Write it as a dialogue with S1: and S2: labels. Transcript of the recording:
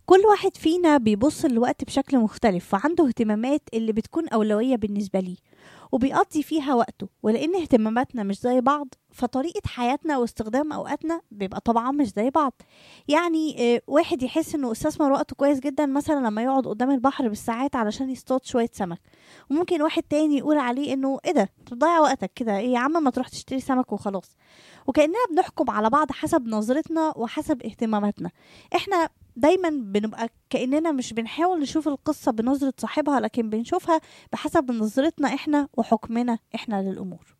S1: كل واحد فينا بيبص للوقت بشكل مختلف، فعنده اهتمامات اللي بتكون أولوية بالنسبة ليه وبيقضي فيها وقته. ولأن اهتماماتنا مش زي بعض، فطريقة حياتنا واستخدام أوقاتنا بيبقى طبعا مش زي بعض. يعني واحد يحس انه استثمر وقته كويس جدا مثلا لما يقعد قدام البحر بالساعات علشان يصطاد شوية سمك. وممكن واحد تاني يقول عليه انه ايه ده بتضيع وقتك كده، ايه يا عم ما تروح تشتري سمك وخلاص. وكأننا بنحكم على بعض حسب نظرتنا وحسب اهتماماتنا. احنا دايما بنبقى كأننا مش بنحاول نشوف القصة بنظرة صاحبها، لكن بنشوفها بحسب نظرتنا احنا وحكمنا احنا للأمور.